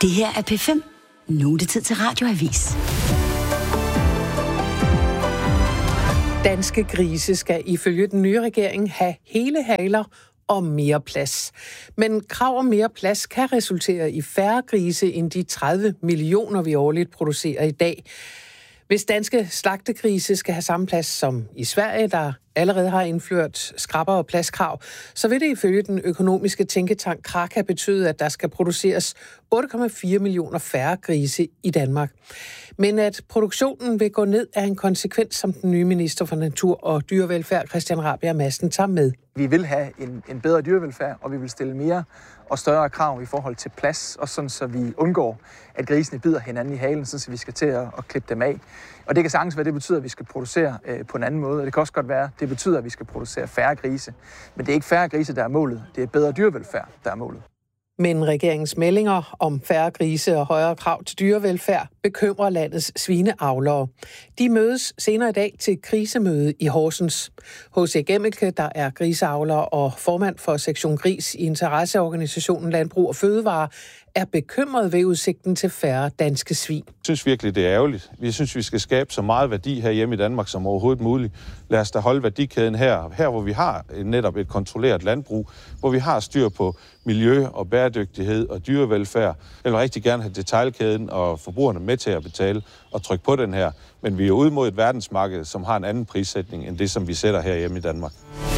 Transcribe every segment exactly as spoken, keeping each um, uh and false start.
Det her er P fem. Nu er det tid til Radioavis. Danske grise skal ifølge den nye regering have hele haler og mere plads. Men krav om mere plads kan resultere i færre grise end de tredive millioner, vi årligt producerer i dag. Hvis danske slagtegrise skal have samme plads som i Sverige, der allerede har indført skrappere og pladskrav, så vil det ifølge den økonomiske tænketank Kraka betyde, at der skal produceres otte komma fire millioner færre grise i Danmark. Men at produktionen vil gå ned er en konsekvens, som den nye minister for natur og dyrevelfærd, Christian Rabjerg Madsen, tager med. Vi vil have en, en bedre dyrevelfærd, og vi vil stille mere og større krav i forhold til plads, og sådan så vi undgår, at grisene bider hinanden i halen, så vi skal til at, at klippe dem af. Og det kan sagtens være, det betyder, at vi skal producere øh, på en anden måde, og det kan også godt være, det betyder, at vi skal producere færre grise. Men det er ikke færre grise, der er målet. Det er bedre dyrevelfærd, der er målet. Men regeringens meldinger om færre grise og højere krav til dyrevelfærd bekymrer landets svineavlere. De mødes senere i dag til krisemøde i Horsens. H C Gemmelke, der er griseavler og formand for sektion Gris i interesseorganisationen Landbrug og Fødevare, er bekymret ved udsigten til færre danske svin. Jeg synes virkelig, det er ærgerligt. Vi synes, vi skal skabe så meget værdi her hjemme i Danmark som overhovedet muligt. Lad os da holde værdikæden her, her hvor vi har netop et kontrolleret landbrug, hvor vi har styr på miljø og bæredygtighed og dyrevelfærd. Jeg vil rigtig gerne have detailkæden og forbrugerne med til at betale og trykke på den her. Men vi er ude mod et verdensmarked, som har en anden prissætning end det, som vi sætter her hjemme i Danmark.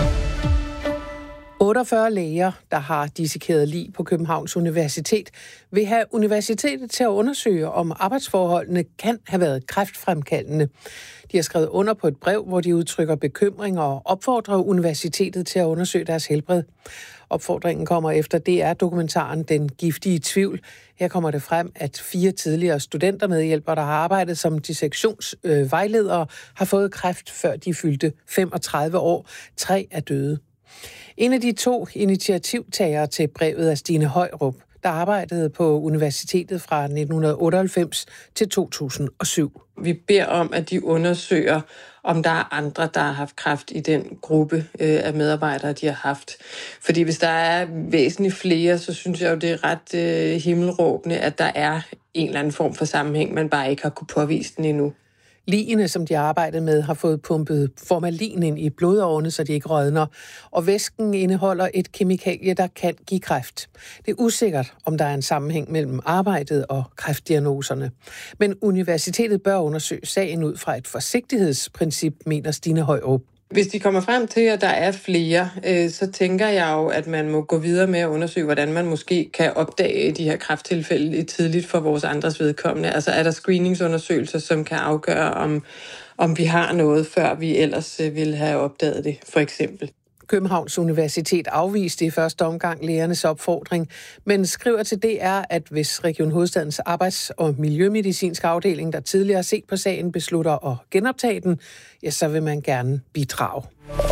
otteogfyrre læger, der har dissekeret lig på Københavns Universitet, vil have universitetet til at undersøge, om arbejdsforholdene kan have været kræftfremkaldende. De har skrevet under på et brev, hvor de udtrykker bekymring og opfordrer universitetet til at undersøge deres helbred. Opfordringen kommer efter D R-dokumentaren Den giftige tvivl. Her kommer det frem, at fire tidligere studentermedhjælpere, der har arbejdet som dissektionsvejledere, øh, har fået kræft, før de fyldte femogtredive år. Tre er døde. En af de to initiativtagere til brevet er Stine Højrup, der arbejdede på universitetet fra nitten otteoghalvfems til to tusind og syv. Vi beder om, at de undersøger, om der er andre, der har haft kræft i den gruppe øh, af medarbejdere, de har haft. Fordi hvis der er væsentligt flere, så synes jeg jo, det er ret øh, himmelråbende, at der er en eller anden form for sammenhæng, man bare ikke har kunne påvise den endnu. Ligene, som de har arbejdet med, har fået pumpet formalin ind i blodårene, så de ikke rådner. Og væsken indeholder et kemikalie, der kan give kræft. Det er usikkert, om der er en sammenhæng mellem arbejdet og kræftdiagnoserne. Men universitetet bør undersøge sagen ud fra et forsigtighedsprincip, mener Stine Højrup. Hvis de kommer frem til, at der er flere, øh, så tænker jeg jo, at man må gå videre med at undersøge, hvordan man måske kan opdage de her kræfttilfælde tidligt for vores andres vedkommende. Altså er der screeningsundersøgelser, som kan afgøre, om, om vi har noget, før vi ellers øh, ville have opdaget det, for eksempel. Københavns Universitet afviste i første omgang lægernes opfordring, men skriver til D R, at hvis Region Hovedstadens Arbejds- og Miljømedicinske afdeling, der tidligere har set på sagen, beslutter at genoptage den, ja, så vil man gerne bidrage.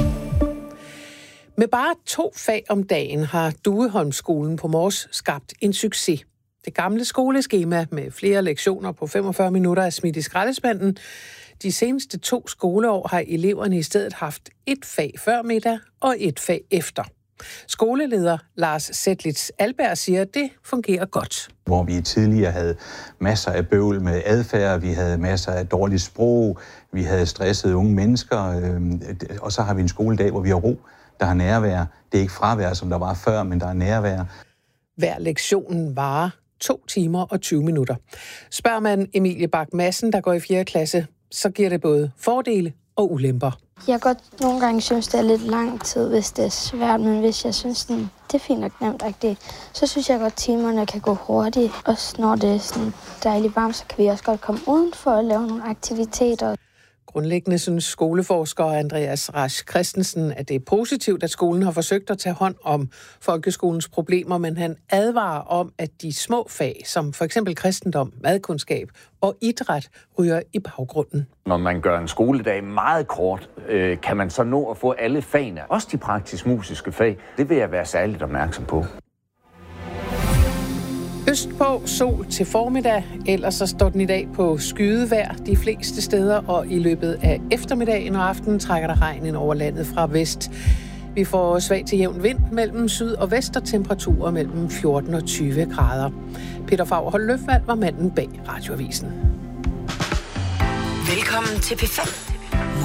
Med bare to fag om dagen har Dueholmskolen på Mors skabt en succes. Det gamle skoleskema med flere lektioner på femogfyrre minutter er smidt i skraldespanden. De seneste to skoleår har eleverne i stedet haft et fag før middag og et fag efter. Skoleleder Lars Sætlitz Alberg siger, at det fungerer godt. Hvor vi tidligere havde masser af bøvl med adfærd, vi havde masser af dårligt sprog, vi havde stressede unge mennesker, øh, og så har vi en skoledag, hvor vi har ro, der har nærvær. Det er ikke fravær, som der var før, men der er nærvær. Hver lektionen varer to timer og tyve minutter. Spørger man Emilie Bak Madsen, der går i fjerde klasse, så giver det både fordele og ulemper. Jeg godt nogle gange synes, det er lidt lang tid, hvis det er svært, men hvis jeg synes, det er fint og nemt, så synes jeg godt, at timerne kan gå hurtigt. Også når det er sådan dejligt varmt, så kan vi også godt komme udenfor og lave nogle aktiviteter. Grundlæggende synes skoleforsker Andreas Rasch Christensen, at det er positivt, at skolen har forsøgt at tage hånd om folkeskolens problemer, men han advarer om, at de små fag, som for eksempel kristendom, madkundskab og idræt, ryger i baggrunden. Når man gør en skoledag meget kort, øh, kan man så nå at få alle fagene, også de praktisk-musiske fag. Det vil jeg være særligt opmærksom på. Østpå sol til formiddag, ellers så står den i dag på skydevejr de fleste steder, og i løbet af eftermiddagen og aftenen trækker der regn ind over landet fra vest. Vi får svag til jævn vind mellem syd og vest og temperaturer mellem fjorten og tyve grader. Peter Favre Løfvald var manden bag Radioavisen. Velkommen til P fem.